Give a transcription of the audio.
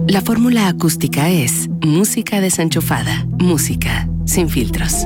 La fórmula acústica es música desenchufada, música sin filtros.